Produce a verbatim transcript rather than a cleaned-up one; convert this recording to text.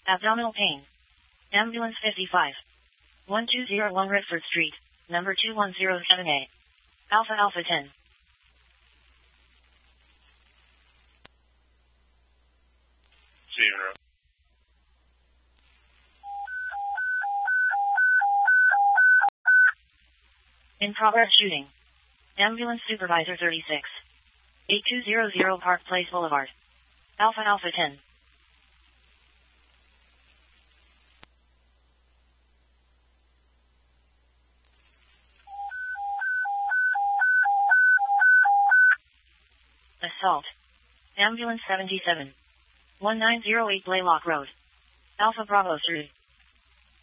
Abdominal pain. Ambulance fifty-five. one two zero one Redford Street, number two one zero seven A. Alpha Alpha ten. Zero. In progress shooting. Ambulance Supervisor thirty-six. eight two zero zero Park Place Boulevard. Alpha Alpha ten. Assault. Ambulance seventy-seven. one nine zero eight Blaylock Road. Alpha Bravo three.